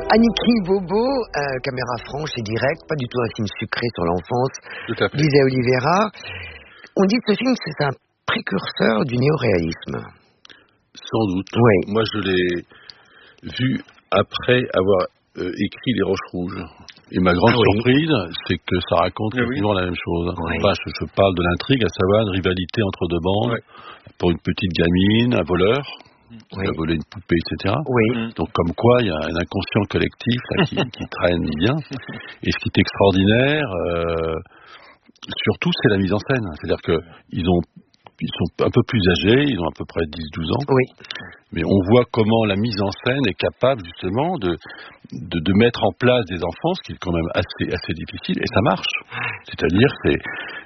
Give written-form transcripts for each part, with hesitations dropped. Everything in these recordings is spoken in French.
Aniki Bobo, caméra franche et directe, pas du tout un film sucré sur l'enfance, Tout à fait. disait Oliveira. On dit que ce film, c'est un précurseur du néo-réalisme. Sans doute. Oui. Moi, je l'ai vu après avoir écrit Les Roches Rouges. Et ma grande surprise, c'est que ça raconte effectivement la même chose. Oui. Enfin, je parle de l'intrigue, à savoir une rivalité entre deux bandes pour une petite gamine, un voleur. Qui a volé une poupée, etc. Oui. Donc, comme quoi, il y a un inconscient collectif là, qui traîne bien. Et ce qui est extraordinaire, surtout, c'est la mise en scène. C'est-à-dire qu'ils sont un peu plus âgés, ils ont à peu près 10-12 ans. Oui. Mais on voit comment la mise en scène est capable, justement, de mettre en place des enfants, ce qui est quand même assez difficile, et ça marche. C'est-à-dire, c'est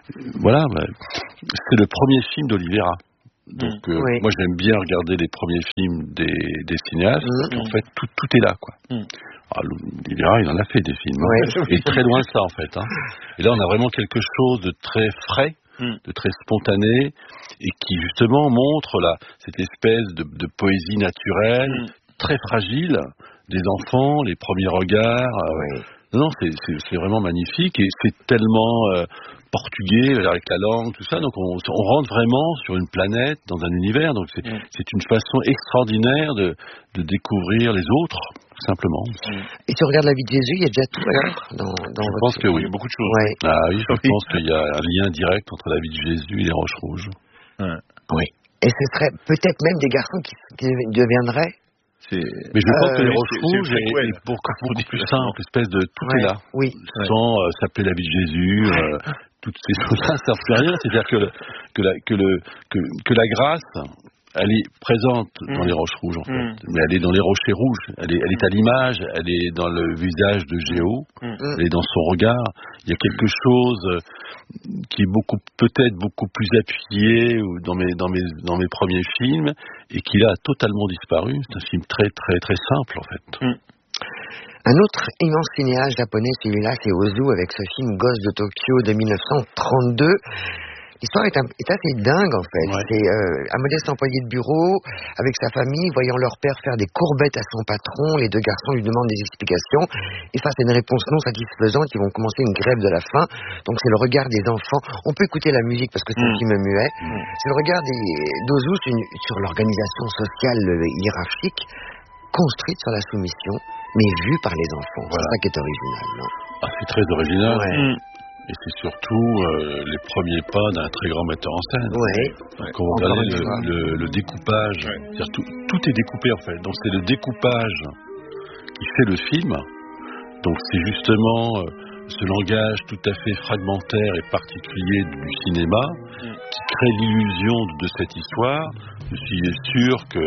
le premier film d'Oliveira. Donc, moi, j'aime bien regarder les premiers films des cinéastes, parce qu'en fait, tout est là, quoi. Oliveira, il en a fait des films, et très loin de ça, en fait. Hein. Et là, on a vraiment quelque chose de très frais, de très spontané, et qui, justement, montre cette espèce de poésie naturelle, très fragile, des enfants, les premiers regards. Non, c'est vraiment magnifique, et c'est tellement portugais avec la langue, tout ça. Donc on rentre vraiment sur une planète, dans un univers. Donc c'est une façon extraordinaire de découvrir les autres, tout simplement. Et si on regarde la vie de Jésus, il y a déjà tout alors Je pense que oui, beaucoup de choses. Ouais. Ah oui, je pense qu'il y a un lien direct entre la vie de Jésus et les Roches Rouges. Oui. Et ce serait peut-être même des garçons qui deviendraient. Mais je pense que les Roches Rouges est beaucoup plus simple, espèce de tout est là. Oui. Sans s'appeler la vie de Jésus, toutes ces choses-là ne servent plus à rien. C'est-à-dire que la grâce, elle est présente dans les Roches Rouges, en fait. Mais elle est dans les rochers rouges. Elle est à l'image, elle est dans le visage de Géo, elle est dans son regard. Il y a quelque chose qui est peut-être beaucoup plus appuyé dans mes premiers films, et qui là a totalement disparu. C'est un film très très très simple, en fait. Un autre immense cinéaste japonais, celui-là, c'est Ozu, avec ce film Ghost de Tokyo de 1932. L'histoire est assez dingue, en fait. C'est un modeste employé de bureau, avec sa famille, voyant leur père faire des courbettes à son patron. Les deux garçons lui demandent des explications. Et face à une réponse non satisfaisante, ils vont commencer une grève de la faim. Donc c'est le regard des enfants. On peut écouter la musique parce que c'est un film muet. C'est le regard d'Ozu sur l'organisation sociale hiérarchique, construite sur la soumission, mais vue par les enfants. C'est ça qui est original, non ? C'est très original. Et c'est surtout les premiers pas d'un très grand metteur en scène. Quand vous regardez le découpage, c'est-à-dire tout est découpé, en fait. Donc c'est le découpage qui fait le film. Donc c'est justement ce langage tout à fait fragmentaire et particulier du cinéma qui crée l'illusion de cette histoire. Je suis sûr que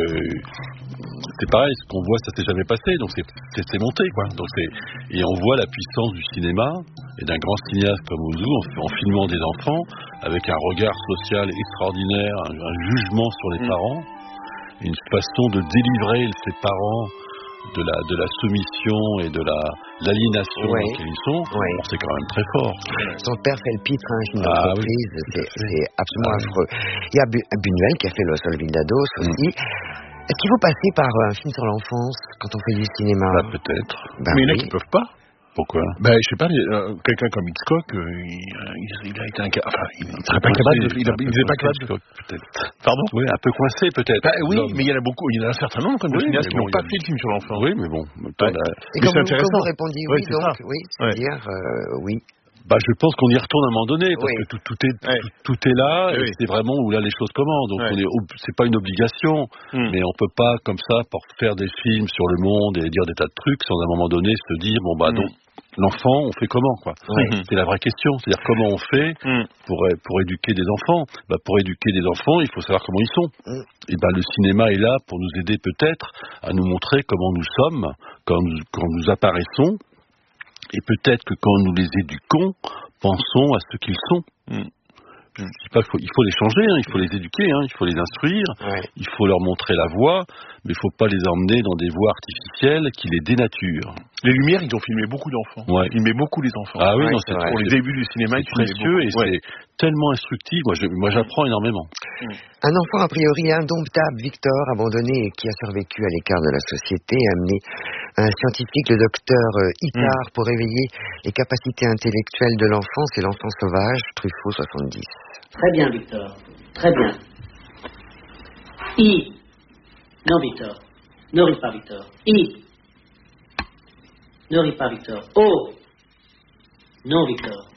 c'est pareil, ce qu'on voit, ça s'est jamais passé, donc c'est monté, quoi. Donc et on voit la puissance du cinéma et d'un grand cinéaste comme Ozu en filmant des enfants avec un regard social extraordinaire, un jugement sur les parents, une façon de délivrer ses parents de la soumission et de l'aliénation dans laquelle ils sont. C'est quand même très fort. Son père fait le pitre, une entreprise, c'est absolument affreux. Il y a Buñuel qui a fait Los Olvidados aussi. Est-ce qu'il faut passer par un film sur l'enfance quand on fait du cinéma? Peut-être. Mais il y en a qui ne peuvent pas. Pourquoi? Je sais pas, quelqu'un comme Hitchcock, il a été il serait pas capable de... Il n'est pas capable de... Peut-être. Pardon? Oui, un peu coincé peut-être. Oui, mais il y en a beaucoup, il y en a un certain nombre comme de cinéastes qui n'ont pas fait le film sur l'enfant. Oui, mais bon. Et comme vous répondiez c'est-à-dire, oui. Je pense qu'on y retourne à un moment donné, parce que tout est là, et c'est vraiment où là les choses commencent. Donc c'est pas une obligation, mais on peut pas comme ça pour faire des films sur le monde et dire des tas de trucs sans à un moment donné se dire donc l'enfant, on fait comment, quoi. C'est la vraie question, c'est-à-dire comment on fait pour éduquer des enfants. Pour éduquer des enfants, il faut savoir comment ils sont. Et le cinéma est là pour nous aider peut-être à nous montrer comment nous sommes, quand nous apparaissons. Et peut-être que quand nous les éduquons, pensons à ce qu'ils sont. Je ne dis pas qu'il faut les changer, il faut les éduquer, il faut les instruire, il faut leur montrer la voie, mais il ne faut pas les emmener dans des voies artificielles qui les dénaturent. Les Lumières, ils ont filmé beaucoup d'enfants. Ils filmaient beaucoup les enfants. Ah oui, c'est pour les débuts du cinéma, c'est précieux et c'est tellement instructif. Moi, j'apprends énormément. Un enfant a priori indomptable, Victor, abandonné et qui a survécu à l'écart de la société, amené un scientifique, le docteur Icare, pour éveiller les capacités intellectuelles de l'enfant. C'est L'Enfant sauvage, Truffaut, 70. Très bien, Victor. Très bien. I. Non, Victor. Ne ris pas, Victor. I. Ne ris pas, Victor. O. Non, Victor.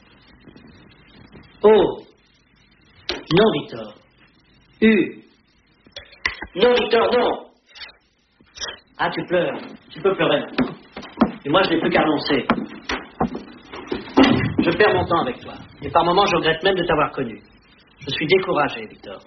O. Non, Victor. U. Non, Victor, non. Ah, tu pleures. Tu peux pleurer maintenant. Et moi, je n'ai plus qu'à annoncer. Je perds mon temps avec toi. Et par moments, je regrette même de t'avoir connu. Je suis découragé, Victor.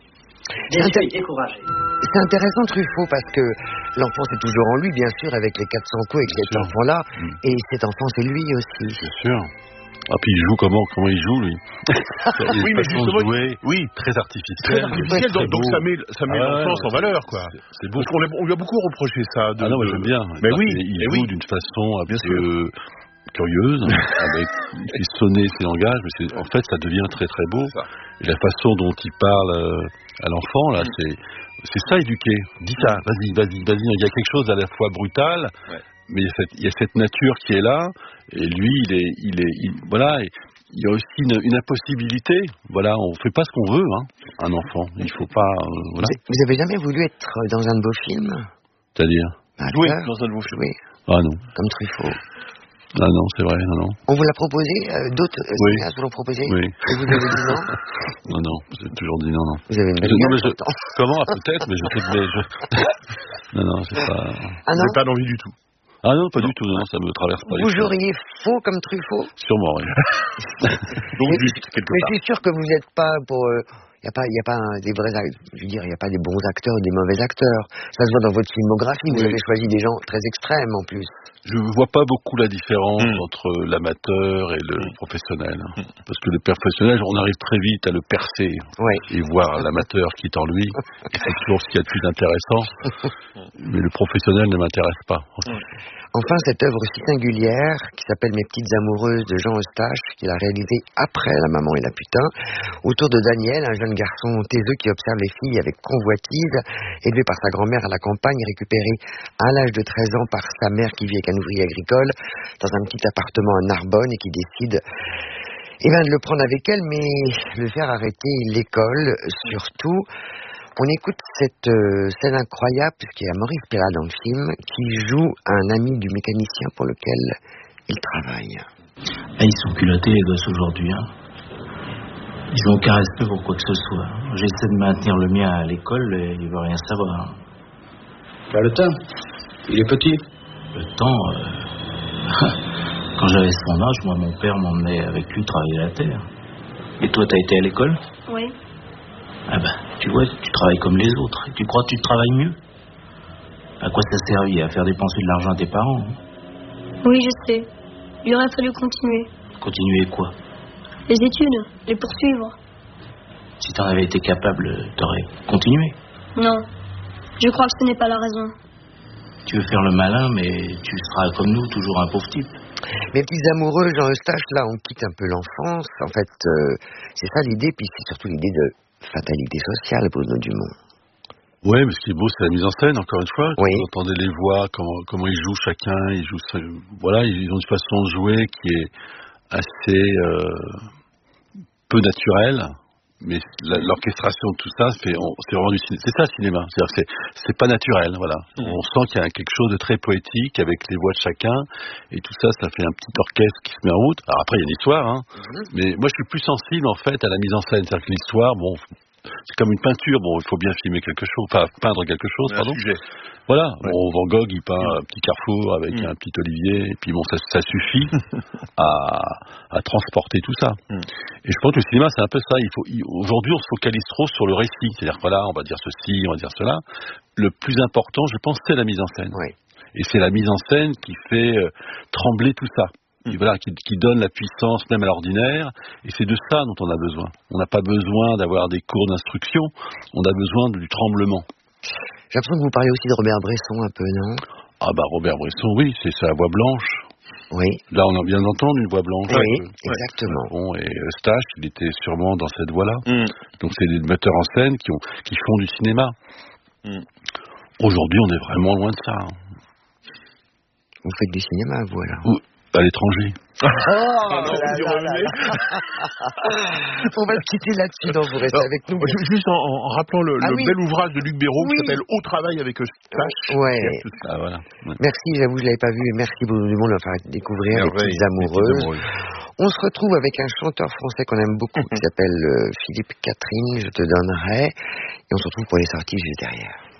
Découragé. C'est intéressant, Truffaut, parce que l'enfant, c'est toujours en lui, bien sûr, avec les 400 coups, avec cet enfant-là. Et cet enfant, c'est lui aussi. Bien sûr. Ah, puis il joue comment il joue, lui. Oui, mais justement, jouer, très artificiel. Donc ça met l'enfance en valeur, quoi. C'est beau. On lui a beaucoup reproché ça. Ah non, moi j'aime bien. Mais oui, il joue d'une façon un peu curieuse, il fait sonner ses langages, mais en fait ça devient très très beau. Et la façon dont il parle à l'enfant, là, c'est ça, éduquer. Dis ça, vas-y. Il y a quelque chose à la fois brutal, mais il y a cette nature qui est là, et lui, voilà, et il y a aussi une impossibilité. Voilà, on fait pas ce qu'on veut, un enfant. Il faut pas. Voilà. Vous avez jamais voulu être dans un de vos films? C'est-à-dire jouer dans un de vos films? Oui. Ah non. Comme Truffaut. Ah non, c'est vrai, non. On vous l'a proposé? D'autres cinéastes vous l'ont proposé? Oui. Et vous avez dit non? Non, j'ai toujours dit non. Vous avez une belle gueule, comment? Peut-être, mais je sais que... Non, c'est pas... Ah non? Vous n'avez pas d'envie du tout? Ah non, pas du tout, non, ça me traverse pas. Vous joueriez faux comme Truffaut? Sûrement, oui. Donc, juste quelque part. Mais je suis sûr que vous n'êtes pas pour... Il n'y a pas des vrais acteurs, je veux dire, il n'y a pas des bons acteurs ou des mauvais acteurs. Ça se voit dans votre filmographie, vous avez choisi des gens très extrêmes en plus. Je ne vois pas beaucoup la différence entre l'amateur et le professionnel. Parce que le professionnel, on arrive très vite à le percer et voir l'amateur qui est en lui. Et c'est toujours ce qu'il y a de plus intéressant. Mais le professionnel ne m'intéresse pas. Enfin, cette œuvre si singulière, qui s'appelle Mes petites amoureuses de Jean Eustache, qu'il a réalisée après La maman et la putain, autour de Daniel, un jeune garçon taiseux qui observe les filles avec convoitise, élevé par sa grand-mère à la campagne, récupéré à l'âge de 13 ans par sa mère qui vit avec un ouvrier agricole dans un petit appartement à Narbonne et qui décide de le prendre avec elle, mais le faire arrêter l'école, surtout. On écoute cette scène incroyable, puisqu'il y a Maurice Pialat dans le film, qui joue un ami du mécanicien pour lequel il travaille. Ils sont culottés, les gosses, aujourd'hui. Ils n'ont aucun respect pour quoi que ce soit. J'essaie de maintenir le mien à l'école et il ne veut rien savoir. Le temps, il est petit. Le temps, quand j'avais son âge, moi, mon père m'emmenait avec lui travailler la terre. Et toi, t'as été à l'école? Oui. Ah ben, tu vois, tu travailles comme les autres. Tu crois que tu travailles mieux? À quoi ça servit? À faire dépenser de l'argent à tes parents? Oui, je sais. Il aurait fallu continuer. Continuer quoi? Les études, les poursuivre. Si t'en avais été capable, t'aurais continué. Non, je crois que ce n'est pas la raison. Tu veux faire le malin, mais tu seras comme nous, toujours un pauvre type. Mes petits amoureux, Jean Eustache, là, on quitte un peu l'enfance. En fait, c'est ça l'idée, puis c'est surtout l'idée de fatalité sociale, Bruno Dumont. Oui, mais ce qui est beau, c'est la mise en scène, encore une fois. Oui. Vous entendez les voix, comment ils jouent chacun. Ils ont une façon de jouer qui est assez peu naturelle. Mais l'orchestration de tout ça, c'est vraiment du cinéma. C'est ça, le cinéma. C'est-à-dire que c'est pas naturel, voilà. On sent qu'il y a quelque chose de très poétique avec les voix de chacun. Et tout ça, ça fait un petit orchestre qui se met en route. Alors après, il y a l'histoire, mais moi, je suis plus sensible, en fait, à la mise en scène. C'est-à-dire que l'histoire, c'est comme une peinture. Bon, il faut bien filmer quelque chose, enfin, peindre quelque chose, pardon. Sujet. Voilà. Ouais. Bon, Van Gogh, il peint un petit carrefour avec un petit olivier, et puis bon, ça suffit à transporter tout ça. Et je pense que le cinéma, c'est un peu ça. Aujourd'hui, on se focalise trop sur le récit. C'est-à-dire, voilà, on va dire ceci, on va dire cela. Le plus important, je pense, c'est la mise en scène. Oui. Et c'est la mise en scène qui fait trembler tout ça. Et voilà, qui donne la puissance même à l'ordinaire, et c'est de ça dont on a besoin. On n'a pas besoin d'avoir des cours d'instruction, on a besoin du tremblement. J'ai l'impression que vous parlez aussi de Robert Bresson un peu, non? Ah bah Robert Bresson, oui, c'est sa voix blanche. Oui. Là, on a bien entendu une voix blanche. Oui, exactement. Bon, et Eustache, il était sûrement dans cette voie-là. Donc c'est des metteurs en scène qui font du cinéma. Aujourd'hui, on est vraiment loin de ça. Vous faites du cinéma, vous, alors? À l'étranger. On va se quitter là-dessus, donc vous restez avec nous. Juste en rappelant le bel ouvrage de Luc Béraud qui s'appelle Au travail avec Eustache. Ouais. Voilà. Merci, j'avoue, je l'avais pas vu, et merci beaucoup du monde de me faire découvrir Les Petites Amoureuses. On se retrouve avec un chanteur français qu'on aime beaucoup qui s'appelle Philippe Catherine, Je te donnerai, et on se retrouve pour les sorties juste derrière.